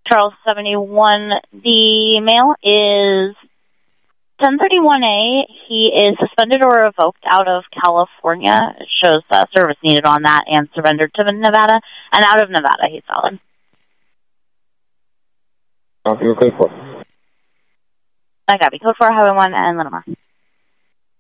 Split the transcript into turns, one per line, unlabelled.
Charles 71. The male is 1031A. He is suspended or revoked out of California. It shows service needed on that and surrendered to Nevada. And out of Nevada, he's solid.
Copy, code 4.
I copy. Code 4, Highway 1, and Linamar.